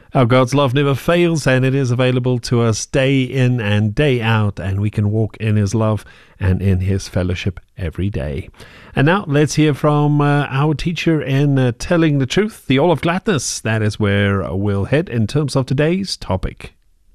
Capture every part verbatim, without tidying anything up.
Our God's love never fails, and it is available to us day in and day out, and we can walk in His love and in His fellowship every day. And now let's hear from uh, our teacher in uh, Telling the Truth, the Oil of Gladness. That is where we'll head in terms of today's topic.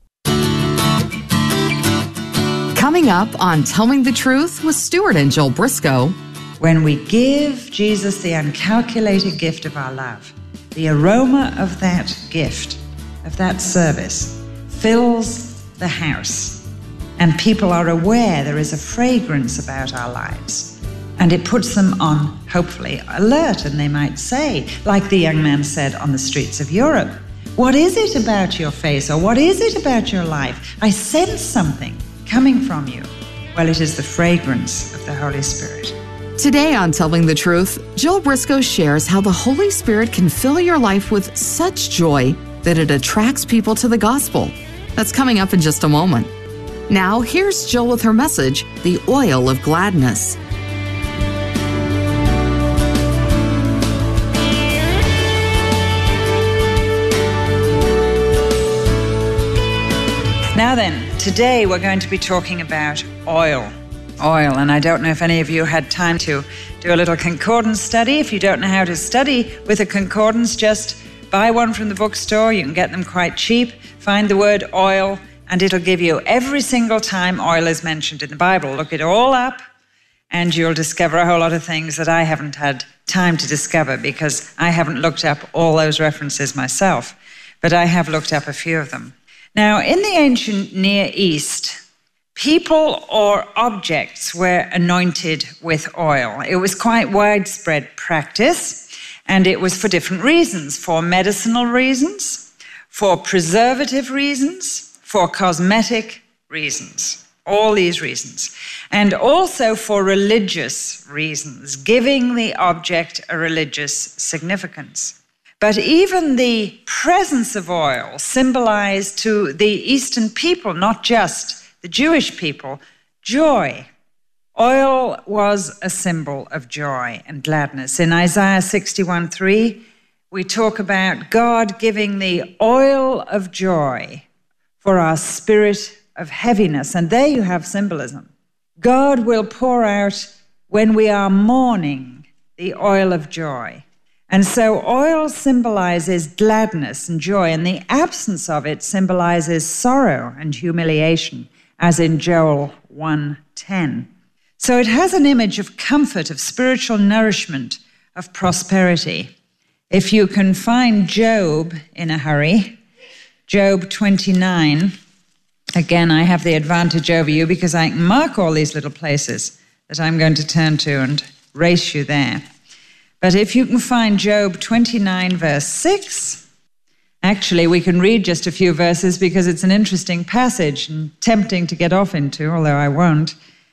Coming up on Telling the Truth with Stuart and Joel Briscoe. When we give Jesus the uncalculated gift of our love, the aroma of that gift, of that service, fills the house, and people are aware there is a fragrance about our lives, and it puts them on, hopefully, alert, and they might say, like the young man said on the streets of Europe, "What is it about your face, or what is it about your life? I sense something coming from you." Well, it is the fragrance of the Holy Spirit. Today on Telling the Truth, Joel Briscoe shares how the Holy Spirit can fill your life with such joy that it attracts people to the gospel. That's coming up in just a moment. Now, here's Joel with her message, The Oil of Gladness. Now then, today we're going to be talking about oil. Oil, and I don't know if any of you had time to do a little concordance study. If you don't know how to study with a concordance, just buy one from the bookstore. You can get them quite cheap. Find the word oil, and it'll give you every single time oil is mentioned in the Bible. Look it all up, and you'll discover a whole lot of things that I haven't had time to discover because I haven't looked up all those references myself, but I have looked up a few of them. Now, in the ancient Near East, people or objects were anointed with oil. It was quite widespread practice, and it was for different reasons, for medicinal reasons, for preservative reasons, for cosmetic reasons, all these reasons, and also for religious reasons, giving the object a religious significance. But even the presence of oil symbolized to the Eastern people, not just the Jewish people, joy. Oil was a symbol of joy and gladness. In Isaiah sixty-one three, we talk about God giving the oil of joy for our spirit of heaviness. And there you have symbolism. God will pour out, when we are mourning, the oil of joy. And so oil symbolizes gladness and joy, and the absence of it symbolizes sorrow and humiliation, as in Joel one ten. So it has an image of comfort, of spiritual nourishment, of prosperity. If you can find Job in a hurry, Job twenty-nine, again, I have the advantage over you because I can mark all these little places that I'm going to turn to and race you there. But if you can find Job twenty-nine, verse six, actually, we can read just a few verses because it's an interesting passage and tempting to get off into, although I won't.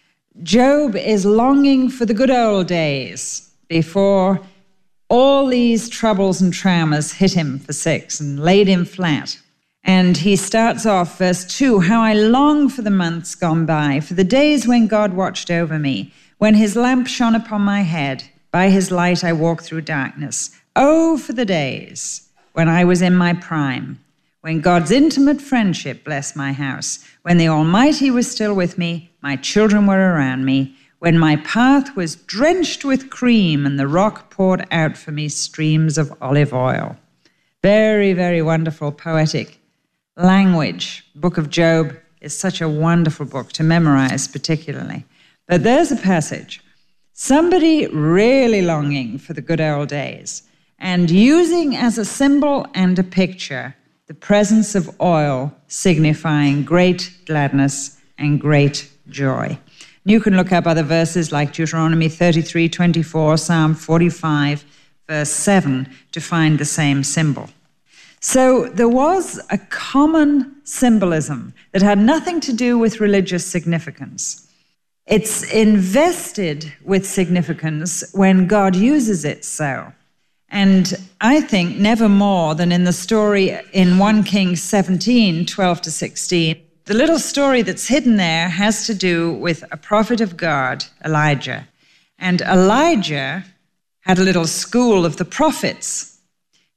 Job is longing for the good old days before all these troubles and traumas hit him for six and laid him flat. And he starts off, verse two, "How I long for the months gone by, for the days when God watched over me, when his lamp shone upon my head. By his light I walked through darkness. Oh, for the days when I was in my prime, when God's intimate friendship blessed my house, when the Almighty was still with me, my children were around me, when my path was drenched with cream and the rock poured out for me streams of olive oil." Very, very wonderful poetic language. Book of Job is such a wonderful book to memorize particularly. But there's a passage. Somebody really longing for the good old days and using as a symbol and a picture the presence of oil signifying great gladness and great joy. You can look up other verses like Deuteronomy thirty-three twenty-four, Psalm forty-five, verse seven, to find the same symbol. So there was a common symbolism that had nothing to do with religious significance. It's invested with significance when God uses it so. And I think never more than in the story in First Kings seventeen, twelve to sixteen. The little story that's hidden there has to do with a prophet of God, Elijah. And Elijah had a little school of the prophets.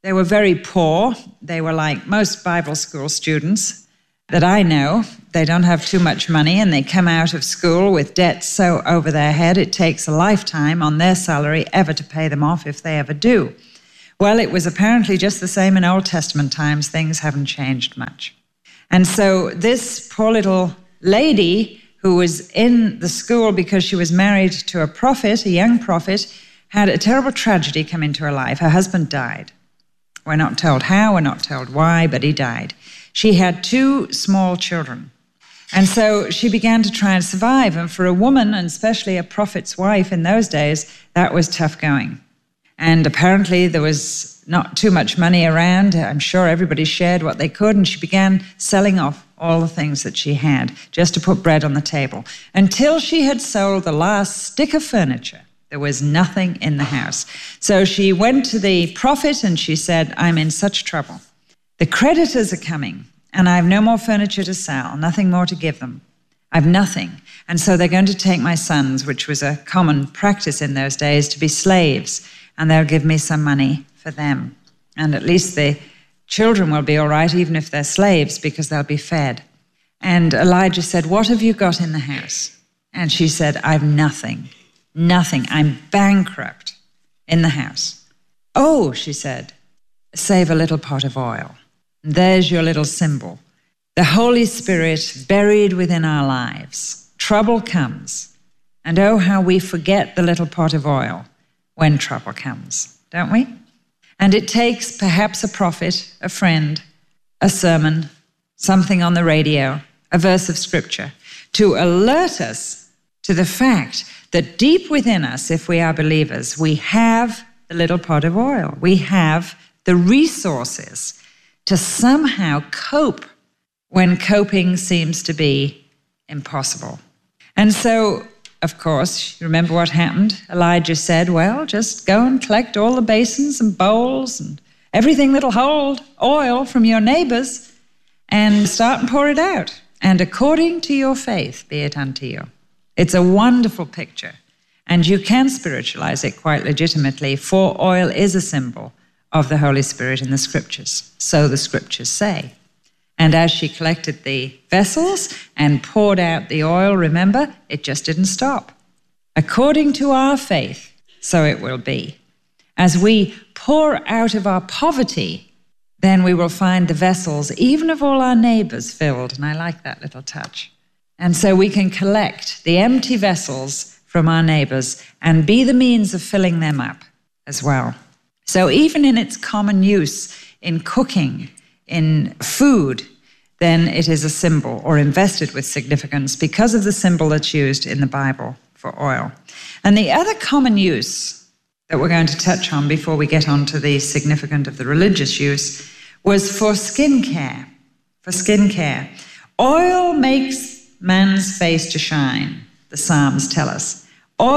They were very poor. They were like most Bible school students that I know. They don't have too much money, and they come out of school with debts so over their head it takes a lifetime on their salary ever to pay them off if they ever do. Well, it was apparently just the same in Old Testament times. Things haven't changed much. And so this poor little lady who was in the school because she was married to a prophet, a young prophet, had a terrible tragedy come into her life. Her husband died. We're not told how, we're not told why, but he died. She had two small children. And so she began to try and survive. And for a woman, and especially a prophet's wife in those days, that was tough going. And apparently there was not too much money around. I'm sure everybody shared what they could, and she began selling off all the things that she had just to put bread on the table. Until she had sold the last stick of furniture, there was nothing in the house. So she went to the prophet and she said, I'm in such trouble. The creditors are coming, and I have no more furniture to sell, nothing more to give them. I've nothing. And so they're going to take my sons, which was a common practice in those days, to be slaves, and they'll give me some money for them. And at least the children will be all right, even if they're slaves, because they'll be fed. And Elijah said, what have you got in the house? And she said, I've nothing, nothing. I'm bankrupt in the house. Oh, she said, save a little pot of oil. There's your little symbol. The Holy Spirit buried within our lives. Trouble comes. And oh, how we forget the little pot of oil when trouble comes, don't we? And it takes perhaps a prophet, a friend, a sermon, something on the radio, a verse of scripture, to alert us to the fact that deep within us, if we are believers, we have the little pot of oil. We have the resources to somehow cope when coping seems to be impossible. And so, of course, you remember what happened? Elijah said, well, just go and collect all the basins and bowls and everything that'll hold oil from your neighbors and start and pour it out. And according to your faith, be it unto you. It's a wonderful picture. And you can spiritualize it quite legitimately, for oil is a symbol of the Holy Spirit in the Scriptures. So the Scriptures say. And as she collected the vessels and poured out the oil, remember, it just didn't stop. According to our faith, so it will be. As we pour out of our poverty, then we will find the vessels, even of all our neighbors, filled. And I like that little touch. And so we can collect the empty vessels from our neighbors and be the means of filling them up as well. So even in its common use in cooking, in food, then it is a symbol or invested with significance because of the symbol that's used in the Bible for oil. And the other common use that we're going to touch on before we get on to the significance of the religious use was for skin care. For skin care. Oil makes man's face to shine, the Psalms tell us.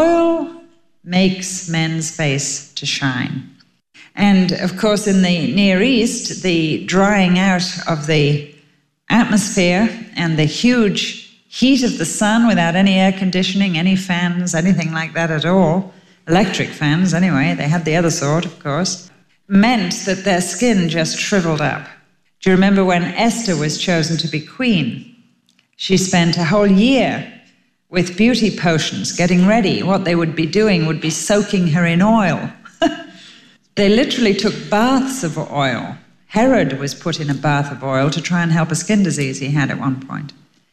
Oil makes men's face to shine. And, of course, in the Near East, the drying out of the atmosphere and the huge heat of the sun without any air conditioning, any fans, anything like that at all, electric fans anyway, they had the other sort, of course, meant that their skin just shriveled up. Do you remember when Esther was chosen to be queen? She spent a whole year with beauty potions getting ready. What they would be doing would be soaking her in oil. They literally took baths of oil. Herod was put in a bath of oil to try and help a skin disease he had at one point.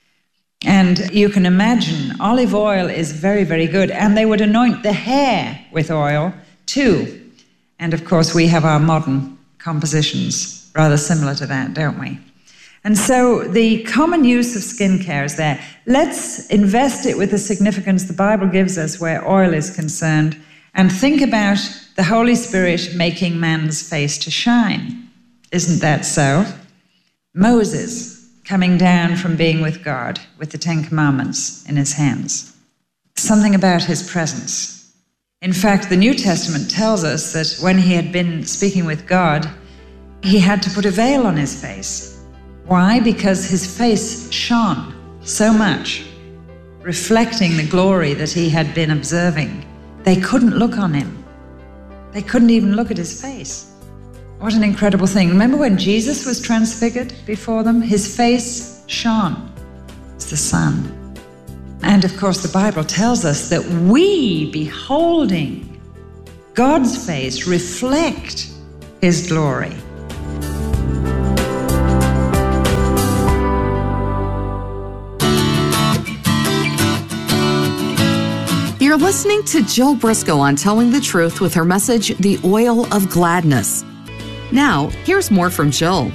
And you can imagine, olive oil is very, very good. And they would anoint the hair with oil too. And of course, we have our modern compositions rather similar to that, don't we? And so the common use of skincare is there. Let's invest it with the significance the Bible gives us where oil is concerned, and think about the Holy Spirit making man's face to shine. Isn't that so? Moses coming down from being with God with the Ten Commandments in his hands. Something about his presence. In fact, the New Testament tells us that when he had been speaking with God, he had to put a veil on his face. Why? Because his face shone so much, reflecting the glory that he had been observing. They couldn't look on him. They couldn't even look at his face. What an incredible thing. Remember when Jesus was transfigured before them? His face shone as the sun. And of course, the Bible tells us that we, beholding God's face, reflect His glory. You're listening to Jill Briscoe on Telling the Truth with her message, The Oil of Gladness. Now, here's more from Jill.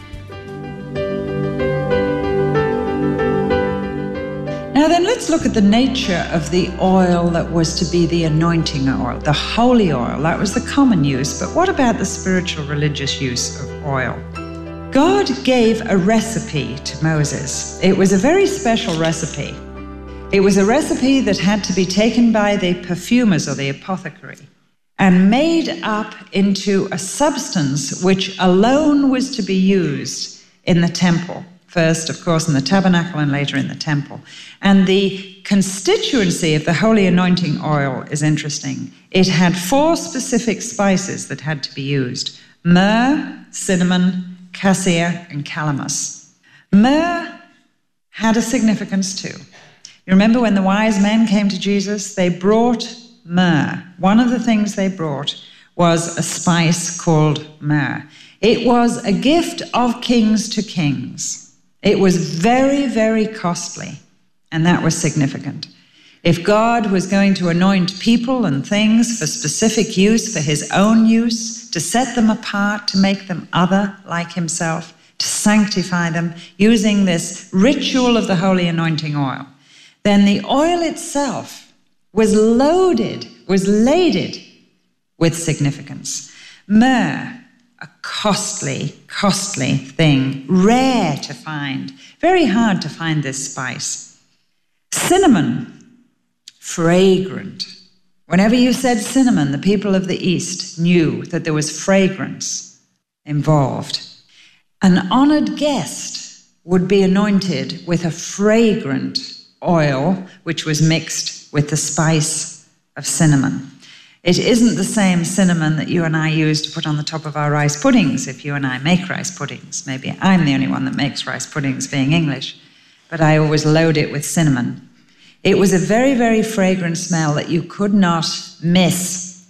Now then, let's look at the nature of the oil that was to be the anointing oil, the holy oil. That was the common use, but what about the spiritual religious use of oil? God gave a recipe to Moses. It was a very special recipe. It was a recipe that had to be taken by the perfumers or the apothecary and made up into a substance which alone was to be used in the temple. First, of course, in the tabernacle and later in the temple. And the constituency of the holy anointing oil is interesting. It had four specific spices that had to be used: myrrh, cinnamon, cassia, and calamus. Myrrh had a significance too. You remember when the wise men came to Jesus, they brought myrrh. One of the things they brought was a spice called myrrh. It was a gift of kings to kings. It was very, very costly, and that was significant. If God was going to anoint people and things for specific use, for His own use, to set them apart, to make them other like Himself, to sanctify them, using this ritual of the holy anointing oil, then the oil itself was loaded, was laded with significance. Myrrh, a costly, costly thing, rare to find, very hard to find this spice. Cinnamon, fragrant. Whenever you said cinnamon, the people of the East knew that there was fragrance involved. An honored guest would be anointed with a fragrant oil, which was mixed with the spice of cinnamon. It isn't the same cinnamon that you and I use to put on the top of our rice puddings if you and I make rice puddings. Maybe I'm the only one that makes rice puddings, being English, but I always load it with cinnamon. It was a very, very fragrant smell that you could not miss.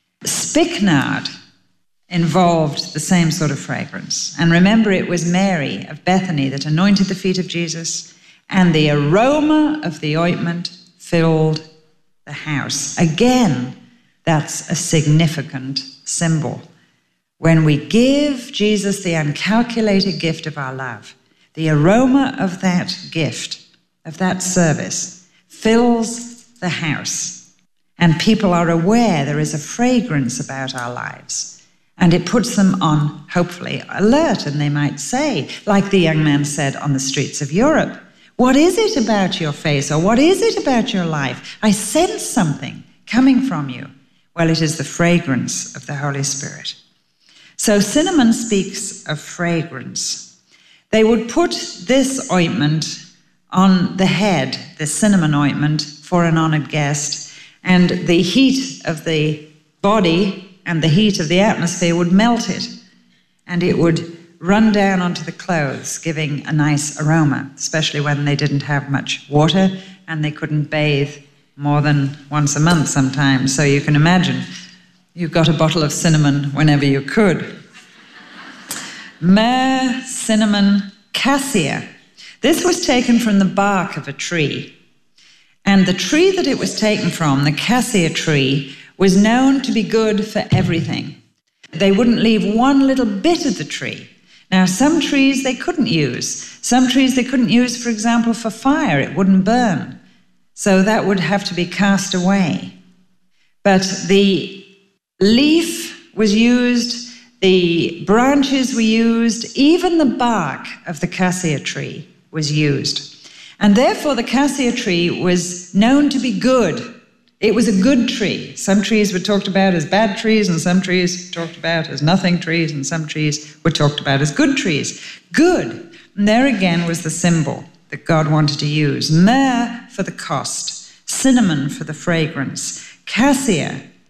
Spikenard involved the same sort of fragrance. And remember, it was Mary of Bethany that anointed the feet of Jesus, and the aroma of the ointment filled the house. Again, that's a significant symbol. When we give Jesus the uncalculated gift of our love, the aroma of that gift, of that service, fills the house. And people are aware there is a fragrance about our lives. And it puts them on, hopefully, alert. And they might say, like the young man said on the streets of Europe, "What is it about your face?" or "What is it about your life? I sense something coming from you." Well, it is the fragrance of the Holy Spirit. So cinnamon speaks of fragrance. They would put this ointment on the head, the cinnamon ointment, for an honored guest, and the heat of the body and the heat of the atmosphere would melt it, and it would run down onto the clothes, giving a nice aroma, especially when they didn't have much water and they couldn't bathe more than once a month sometimes. So you can imagine, you got a bottle of cinnamon whenever you could. Myrrh, cinnamon, cassia. This was taken from the bark of a tree. And the tree that it was taken from, the cassia tree, was known to be good for everything. They wouldn't leave one little bit of the tree. Now, some trees they couldn't use. Some trees they couldn't use, for example, for fire. It wouldn't burn. So that would have to be cast away. But the leaf was used, the branches were used, even the bark of the cassia tree was used. And therefore, the cassia tree was known to be good. It was a good tree. Some trees were talked about as bad trees, and some trees were talked about as nothing trees, and some trees were talked about as good trees. Good. And there again was the symbol that God wanted to use. Myrrh for the cost, cinnamon for the fragrance, cassia,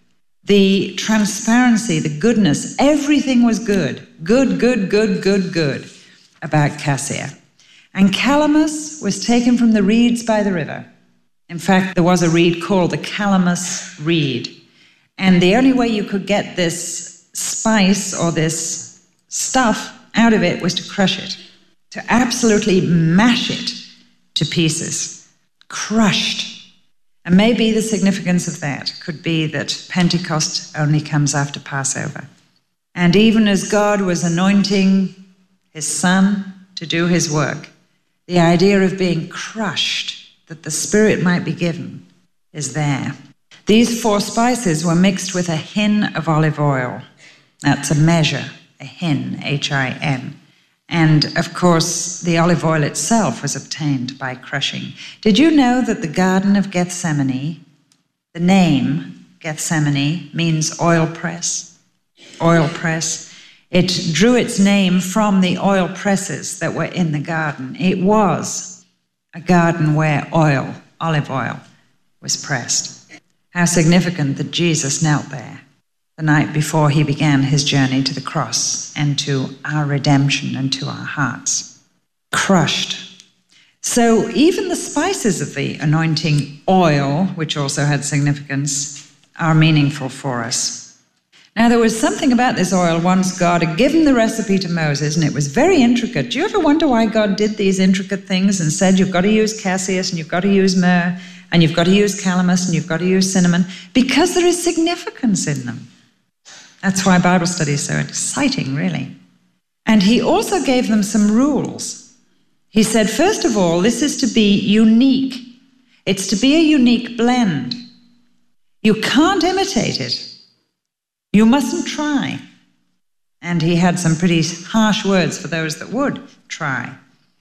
the transparency, the goodness, everything was good. Good, good, good, good, good about cassia. And calamus was taken from the reeds by the river. In fact, there was a reed called the calamus reed. And the only way you could get this spice or this stuff out of it was to crush it, to absolutely mash it to pieces, crushed. And maybe the significance of that could be that Pentecost only comes after Passover. And even as God was anointing his Son to do his work, the idea of being crushed, that the Spirit might be given, is there. These four spices were mixed with a hin of olive oil. That's a measure, a hin, H I N. And, of course, the olive oil itself was obtained by crushing. Did you know that the Garden of Gethsemane, the name Gethsemane, means oil press? Oil press. It drew its name from the oil presses that were in the garden. It was a garden where oil, olive oil, was pressed. How significant that Jesus knelt there the night before he began his journey to the cross and to our redemption and to our hearts. Crushed. So even the spices of the anointing oil, which also had significance, are meaningful for us. Now, there was something about this oil once God had given the recipe to Moses, and it was very intricate. Do you ever wonder why God did these intricate things and said you've got to use cassia and you've got to use myrrh and you've got to use calamus and you've got to use cinnamon? Because there is significance in them. That's why Bible study is so exciting, really. And he also gave them some rules. He said, first of all, this is to be unique. It's to be a unique blend. You can't imitate it. You mustn't try. And he had some pretty harsh words for those that would try.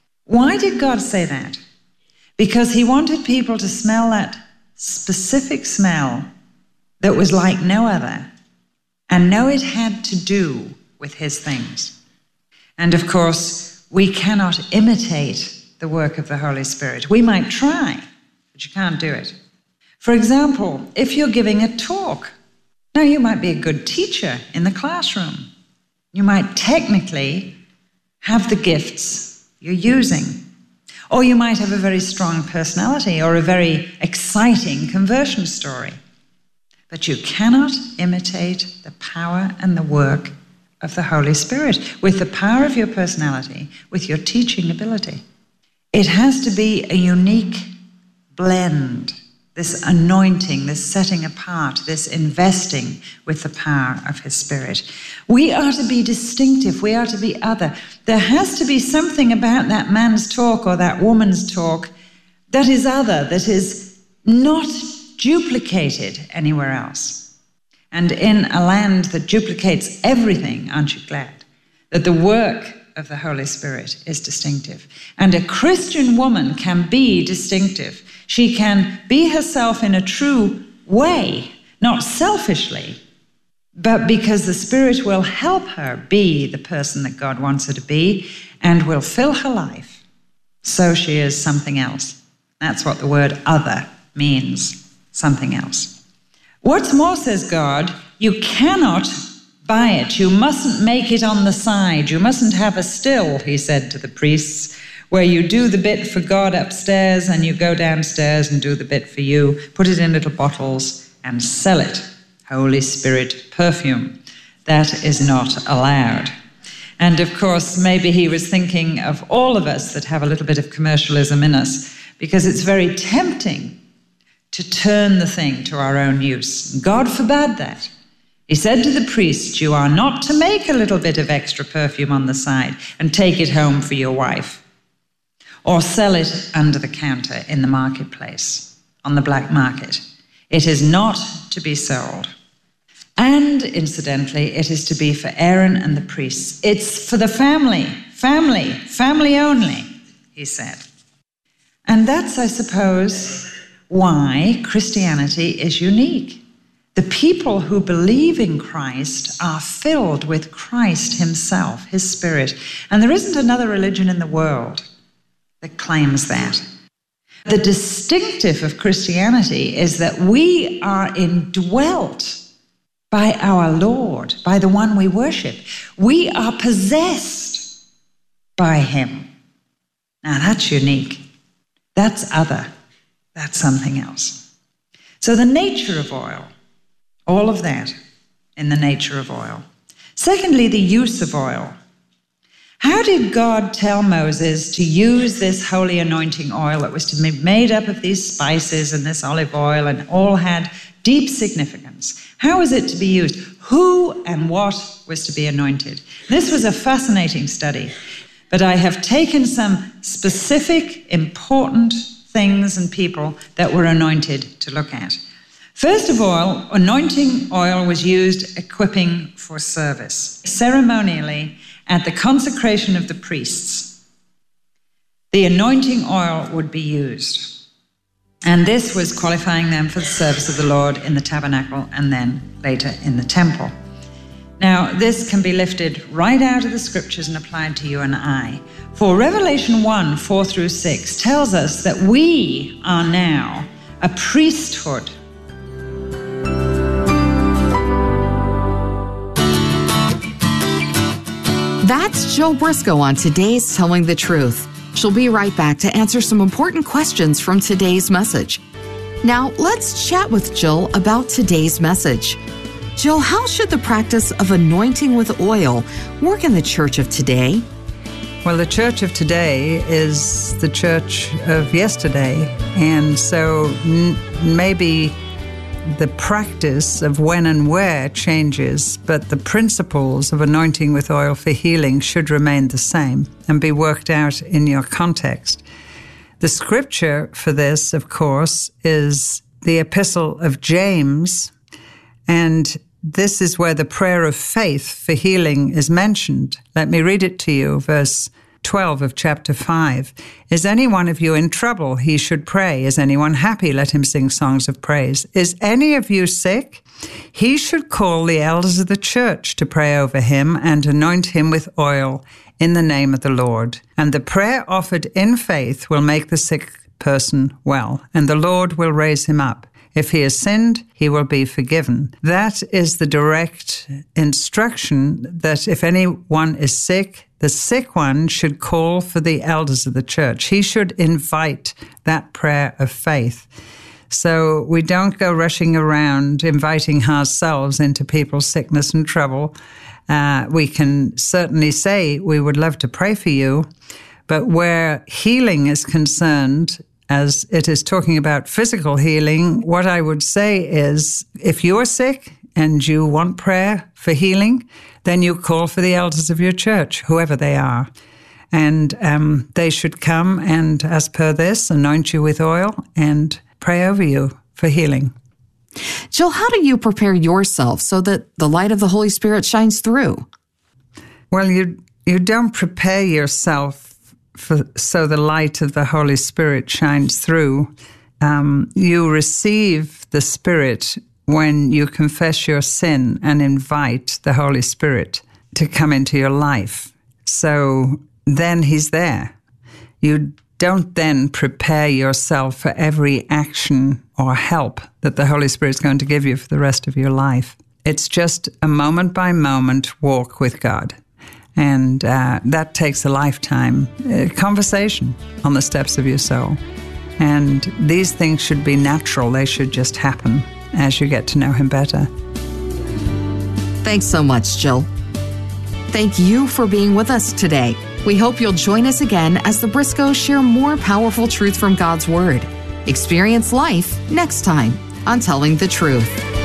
Why did God say that? Because he wanted people to smell that specific smell that was like no other, and know it had to do with his things. And of course, we cannot imitate the work of the Holy Spirit. We might try, but you can't do it. For example, if you're giving a talk, now you might be a good teacher in the classroom. You might technically have the gifts you're using. Or you might have a very strong personality or a very exciting conversion story. But you cannot imitate the power and the work of the Holy Spirit with the power of your personality, with your teaching ability. It has to be a unique blend, this anointing, this setting apart, this investing with the power of his Spirit. We are to be distinctive. We are to be other. There has to be something about that man's talk or that woman's talk that is other, that is not duplicated anywhere else. And in a land that duplicates everything, aren't you glad that the work of the Holy Spirit is distinctive? And a Christian woman can be distinctive. She can be herself in a true way, not selfishly, but because the Spirit will help her be the person that God wants her to be and will fill her life. So she is something else. That's what the word other means. Something else. What's more, says God, you cannot buy it. You mustn't make it on the side. You mustn't have a still, he said to the priests, where you do the bit for God upstairs and you go downstairs and do the bit for you, put it in little bottles and sell it. Holy Spirit perfume. That is not allowed. And of course, maybe he was thinking of all of us that have a little bit of commercialism in us, because it's very tempting to turn the thing to our own use. God forbade that. He said to the priest, you are not to make a little bit of extra perfume on the side and take it home for your wife, or sell it under the counter in the marketplace, on the black market. It is not to be sold. And incidentally, it is to be for Aaron and the priests. It's for the family, family, family only, he said. And that's, I suppose, why Christianity is unique. The people who believe in Christ are filled with Christ himself, his Spirit. And there isn't another religion in the world that claims that. The distinctive of Christianity is that we are indwelt by our Lord, by the one we worship. We are possessed by him. Now that's unique. That's other. That's something else. So the nature of oil, all of that in the nature of oil. Secondly, the use of oil. How did God tell Moses to use this holy anointing oil that was to be made up of these spices and this olive oil and all had deep significance? How was it to be used? Who and what was to be anointed? This was a fascinating study, but I have taken some specific, important things and people that were anointed to look at. First of all, anointing oil was used equipping for service. Ceremonially, at the consecration of the priests, the anointing oil would be used. And this was qualifying them for the service of the Lord in the tabernacle and then later in the temple. Now, this can be lifted right out of the scriptures and applied to you and I. For Revelation one, four through six tells us that we are now a priesthood. That's Jill Briscoe on today's Telling the Truth. She'll be right back to answer some important questions from today's message. Now, let's chat with Jill about today's message. Jill, how should the practice of anointing with oil work in the church of today? Well, the church of today is the church of yesterday, and so n- maybe the practice of when and where changes, but the principles of anointing with oil for healing should remain the same and be worked out in your context. The scripture for this, of course, is the Epistle of James, and this is where the prayer of faith for healing is mentioned. Let me read it to you, verse twelve of chapter five. Is any one of you in trouble? He should pray. Is anyone happy? Let him sing songs of praise. Is any of you sick? He should call the elders of the church to pray over him and anoint him with oil in the name of the Lord. And the prayer offered in faith will make the sick person well, and the Lord will raise him up. If he has sinned, he will be forgiven. That is the direct instruction that if anyone is sick, the sick one should call for the elders of the church. He should invite that prayer of faith. So we don't go rushing around inviting ourselves into people's sickness and trouble. Uh, we can certainly say we would love to pray for you, but where healing is concerned, as it is talking about physical healing, what I would say is if you're sick and you want prayer for healing, then you call for the elders of your church, whoever they are. And um, they should come and, as per this, anoint you with oil and pray over you for healing. Jill, how do you prepare yourself so that the light of the Holy Spirit shines through? Well, you you don't prepare yourself For, so the light of the Holy Spirit shines through. Um, you receive the Spirit when you confess your sin and invite the Holy Spirit to come into your life. So then he's there. You don't then prepare yourself for every action or help that the Holy Spirit's going to give you for the rest of your life. It's just a moment-by-moment walk with God. And uh, that takes a lifetime uh, conversation on the steps of your soul. And these things should be natural. They should just happen as you get to know him better. Thanks so much, Jill. Thank you for being with us today. We hope you'll join us again as the Briscoes share more powerful truth from God's Word. Experience life next time on Telling the Truth.